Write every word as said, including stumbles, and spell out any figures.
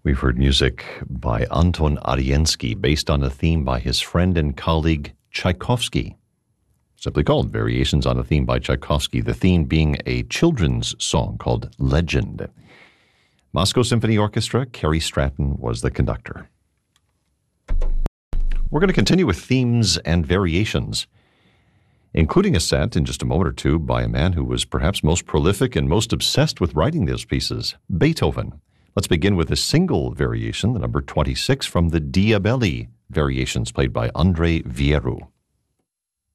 We've heard music by Anton Ariensky based on a theme by his friend and colleague Tchaikovsky, simply called Variations on a Theme by Tchaikovsky, the theme being a children's song called Legend. Moscow Symphony Orchestra, Kerry Stratton was the conductor. We're going to continue with themes and variations, including a set in just a moment or two by a man who was perhaps most prolific and most obsessed with writing those pieces, Beethoven. Let's begin with a single variation, the number twenty-six from the Diabelli Variations, played by Andrei Vieru.